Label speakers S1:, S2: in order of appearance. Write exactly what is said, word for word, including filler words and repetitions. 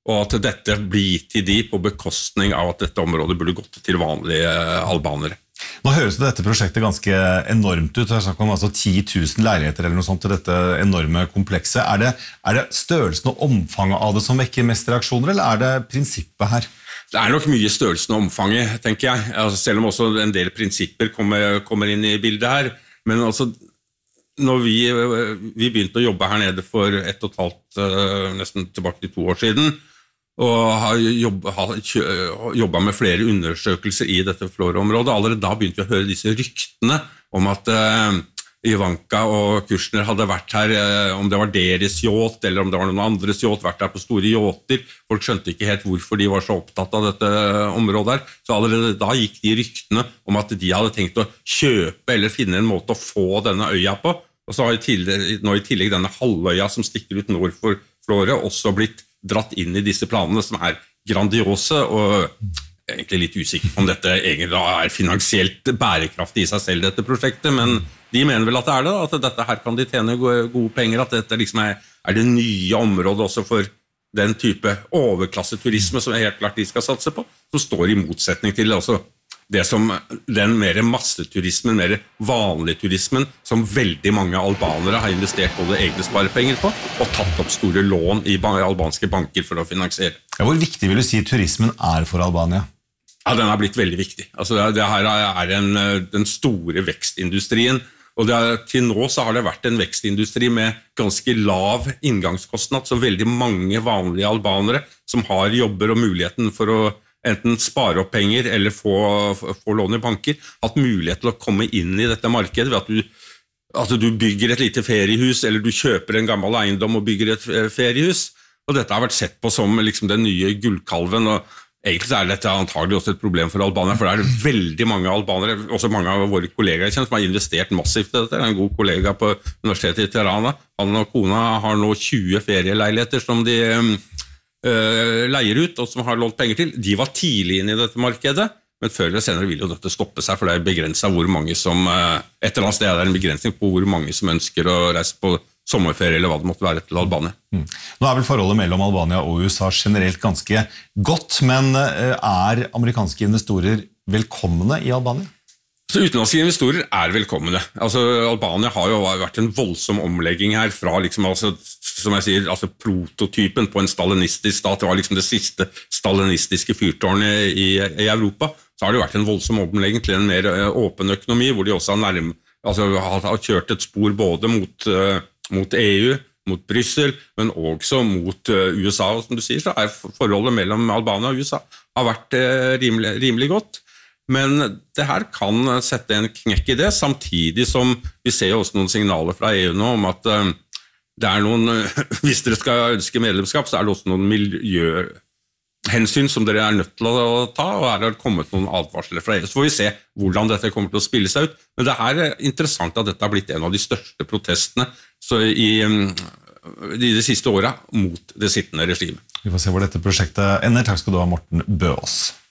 S1: og at dette blir gitt til de på bekostning av at dette området burde gått til vanlige albanere.
S2: Nå høres det dette prosjektet ganske enormt ut. Det er snakk om altså ti tusen leiligheter eller noe sånt til dette enorme komplekset. Er det, er det størrelsen og omfanget av det som vekker mest reaksjoner, eller er det prinsippet her?
S1: Det er nok mye størrelsen og omfanget, tenker jeg. Altså, selv om også en del prinsipper kommer, kommer inn i bildet her. Men altså, når vi, vi begynte å jobbe her nede for ett og et halvt, nesten tilbake til to år siden, og har jobbet, har jobbet med flere undersøkelser i dette Florø-området. Allerede da begynte vi å høre disse ryktene om at uh, Ivanka og Kushner hadde vært her, uh, om det var deres yacht, eller om det var noen andres yacht, vært her på store yachter. Folk skjønte ikke helt hvorfor de var så opptatt av dette området her. Så allerede da gikk de ryktene om at de hadde tenkt å kjøpe eller finne en måte å få denne øya på. Og så har i tillegg, nå i tillegg denne halvøya som stikker ut nord for Florø også blitt dratt inn i disse planene som er grandiose, og egentlig litt usikker om dette egentlig er finansielt bærekraftig i seg selv, dette prosjektet, men de mener vel at det er det, at dette her kan de tjene gode, gode penger, at dette liksom er, er det nye området også for den type overklasseturisme som er helt klart de skal satse på, som står i motsetning til altså, det som den mer masseturismen, mer vanlige turismen, som veldig mange albanere har investert både egne sparepenger på, og tatt opp store lån i albanske banker for å finansiere.
S2: Ja, hvor viktig vil du si turismen er for Albania?
S1: Ja, den har blitt veldig viktig. Altså, det, det her er en, den store vekstindustrien, og det er, til nå så har det vært en vekstindustri med ganske lav inngangskostnad, så veldig mange vanlige albanere som har jobber og muligheten for å enten spare opp penger eller få, få lån i banker, hatt mulighet til å komme inn i dette markedet ved at du, at du bygger et lite feriehus, eller du kjøper en gammel eiendom og bygger et feriehus. Og dette har vært sett på som liksom, den nye gullkalven, og egentlig er dette antagelig også et problem for Albania, for det er veldig mange albanere, også mange av våre kollegaer kjent, som har investert massivt i dette. Det er en god kollega på Universitetet i Tirana. Han og kona har nå tjue ferieleiligheter som de leier ut, og som har lånt penger til. De var tidlig inn i dette markedet, men før eller senere vil jo dette stoppe seg, for det er begrenset hvor mange som, et eller annet sted er det en begrensning på hvor mange som ønsker å reise på sommerferie, eller hva det måtte være til Albania.
S2: Mm. Nå er vel forholdet mellom Albania og U S A generelt ganske godt, men er amerikanske investorer velkomne i Albania?
S1: Så utenlandske investorer er velkomne. Altså, Albania har jo vært en voldsom omlegging her fra, liksom, altså, som jeg sier, altså, prototypen på en stalinistisk stat. Det var liksom det siste stalinistiske fyrtårnet i, i Europa. Så har det vært en voldsom omlegging til en mer uh, åpen økonomi, hvor de også har, nærm, altså, har, har kjørt et spor både mot, uh, mot E U, mot Brussel, men også mot uh, U S A. Og som du sier, så er forholdet mellom Albania og U S A har vært uh, rimelig, rimelig godt. Men det her kan sette en knekk i det, samtidig som vi ser også noen signaler fra E U nå om at uh, det er noen, uh, hvis dere skal ønske medlemskap, så er det også noen miljøhensyn som dere er nødt til å ta, og her har det kommet noen advarsler fra E U. Så får vi se hvordan dette kommer til å spille seg ut. Men det er interessant at dette har blitt en av de største protestene så i, um, i de siste årene mot det sittende regimet.
S2: Vi får se hvor dette prosjektet ender. Takk skal du ha, Morten Bøås.